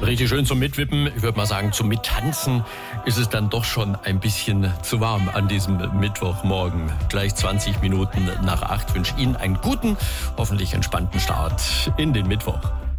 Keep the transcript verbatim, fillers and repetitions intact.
Richtig schön zum Mitwippen, ich würde mal sagen zum Mittanzen ist es dann doch schon ein bisschen zu warm an diesem Mittwochmorgen. Gleich zwanzig Minuten nach acht wünsche ich Ihnen einen guten, hoffentlich entspannten Start in den Mittwoch.